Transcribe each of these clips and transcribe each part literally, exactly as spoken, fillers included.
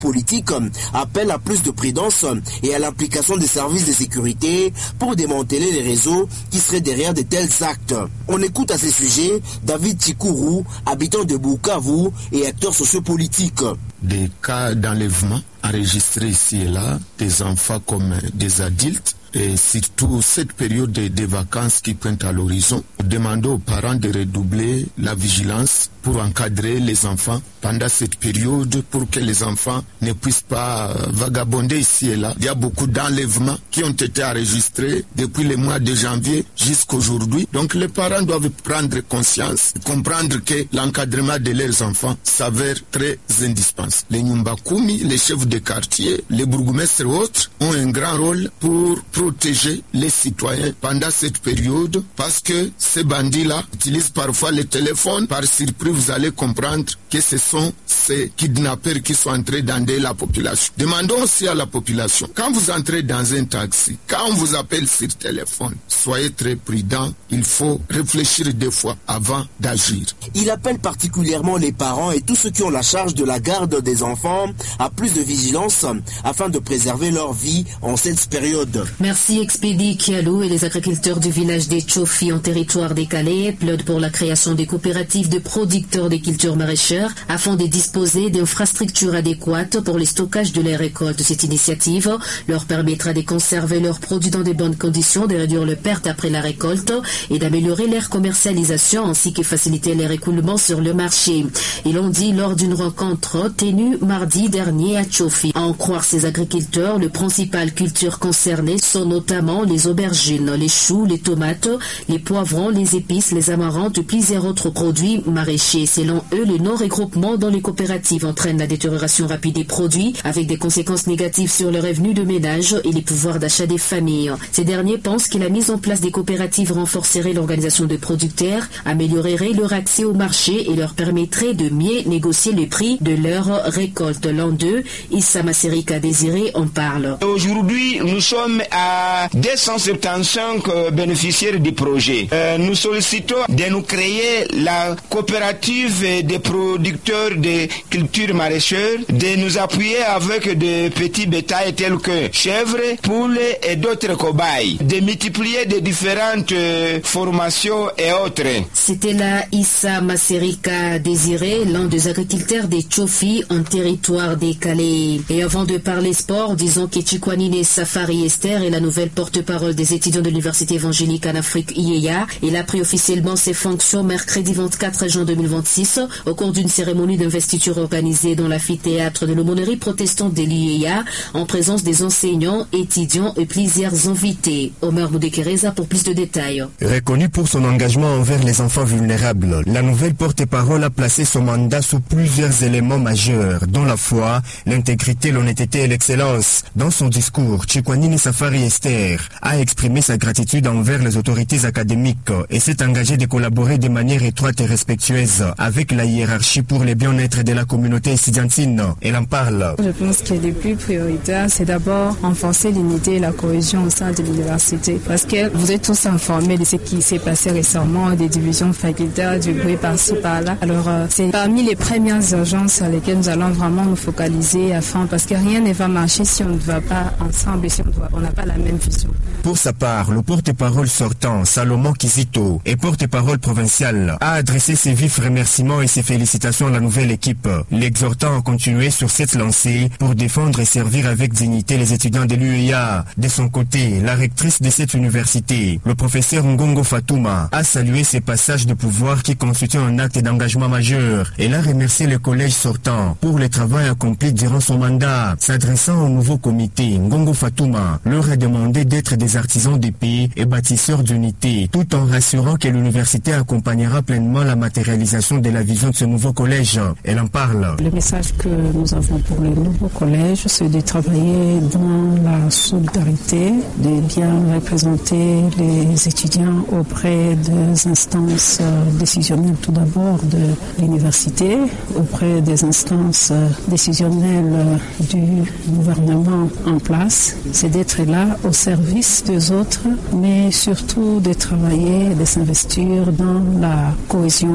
politique appelle à plus de prudence et à l'implication des services de sécurité pour démanteler les réseaux qui seraient derrière de tels actes. On écoute à ces sujets David Chikourou, habitant de Bukavu et acteur sociopolitique. Des cas d'enlèvement enregistrés ici et là, des enfants comme des adultes, et surtout cette période de, de vacances qui pointe à l'horizon, demandons aux parents de redoubler la vigilance pour encadrer les enfants pendant cette période, pour que les enfants ne puissent pas vagabonder ici et là. Il y a beaucoup d'enlèvements qui ont été enregistrés depuis le mois de janvier jusqu'à aujourd'hui. Donc les parents doivent prendre conscience, comprendre que l'encadrement de leurs enfants s'avère très indispensable. Les Nyumbakumi, les chefs de quartier, les bourgmestres et autres ont un grand rôle pour protéger les citoyens pendant cette période, parce que ces bandits-là utilisent parfois les téléphones. Par surprise, vous allez comprendre que ce sont ces kidnappeurs qui sont entrés dans la population. Demandons aussi à la population, quand vous entrez dans un taxi, quand on vous appelle sur téléphone, soyez très prudents. Il faut réfléchir deux fois avant d'agir. Il appelle particulièrement les parents et tous ceux qui ont la charge de la garde des enfants à plus de vigilance afin de préserver leur vie en cette période. Merci Expédie Kialou. Et les agriculteurs du village des Tchofi en territoire décalé plaident pour la création des coopératives de producteurs des cultures maraîchères afin de disposer d'infrastructures adéquates pour le stockage de leurs récoltes. Cette initiative leur permettra de conserver leurs produits dans de bonnes conditions, de réduire les pertes après la récolte et d'améliorer leur commercialisation ainsi que faciliter les écoulements sur le marché. Ils l'ont dit lors d'une rencontre tenue mardi dernier à Tchofi. À en croire ces agriculteurs, les principales cultures concernées sont notamment les aubergines, les choux, les tomates, les poivrons, les épices, les amarantes et plusieurs autres produits maraîchers. Selon eux, le non-regroupement dans les coopératives entraîne la détérioration rapide des produits avec des conséquences négatives sur le revenu de ménage et les pouvoirs d'achat des familles. Ces derniers pensent que la mise en place des coopératives renforcerait l'organisation des producteurs, améliorerait leur accès au marché et leur permettrait de mieux négocier les prix de leurs récoltes. L'un d'eux, Issa Maserika Désiré, en parle. Aujourd'hui, nous sommes à deux cent soixante-quinze bénéficiaires du projet. Euh, nous sollicitons de nous créer la coopérative des producteurs de cultures maraîchères, de nous appuyer avec des petits bétails tels que chèvres, poules et d'autres cobayes, de multiplier des différentes formations et autres. C'était là Issa Maserika Désiré, l'un des agriculteurs des Tchofi en territoire décalé. Et avant de parler sport, disons que Chikwanine Safari Esther est la nouvelle porte-parole des étudiants de l'Université évangélique en Afrique I E A. Il a pris officiellement ses fonctions mercredi vingt-quatre juin deux mille vingt-six au cours d'une cérémonie d'investiture organisée dans l'amphithéâtre de l'aumônerie protestante de l'I E A en présence des enseignants, étudiants et plusieurs invités. Omer Moudekereza pour plus de détails. Reconnu pour son engagement envers les enfants vulnérables, la nouvelle porte-parole a placé son mandat sous plusieurs éléments majeurs, dont la foi, l'intégrité, l'honnêteté et l'excellence. Dans son discours, Chikwanine Safari Esther a exprimé sa gratitude envers les autorités académiques et s'est engagé de collaborer de manière étroite et respectueuse avec la hiérarchie pour le bien-être de la communauté estudiantine. Elle en parle. Je pense que le plus prioritaire, c'est d'abord renforcer l'unité et la cohésion au sein de l'université. Parce que vous êtes tous informés de ce qui s'est passé récemment, des divisions facultaires, du bruit par-ci par-là. Alors, euh, c'est parmi les premières urgences sur lesquelles nous allons vraiment nous focaliser afin, parce que rien ne va marcher si on ne va pas ensemble et si on n'a pas la même vision. Pour sa part, le porte-parole sortant, Salomon Kizito, et porte-parole provincial, a adressé ses vifs remerciements et ses félicitations à la nouvelle équipe, l'exhortant à continuer sur cette lancée pour défendre et servir avec dignité les étudiants de l'U E A. De son côté, la rectrice de cette université, le professeur Ngongo Fatouma, a salué ces passages de pouvoir qui constituent un acte d'engagement majeur. Elle a remercié le collège sortant pour le travail accompli durant son mandat. S'adressant au nouveau comité, Ngongo Fatouma leur a demandé d'être des artisans de paix et bâtisseurs d'unité, tout en rassurant que l'université accompagnera pleinement la matérialisation de la vision de ce nouveau collège. Elle en parle. Le message que nous avons pour le nouveau collège, c'est de travailler dans la solidarité, de bien représenter les étudiants auprès des instances décisionnelles tout d'abord de l'université, auprès des instances décisionnelles du gouvernement en place. C'est d'être là au service des autres, mais surtout de travailler, de s'investir dans la cohésion et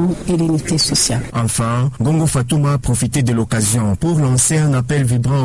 sérénité sociale. Enfin, Gongo Fatouma a profité de l'occasion pour lancer un appel vibrant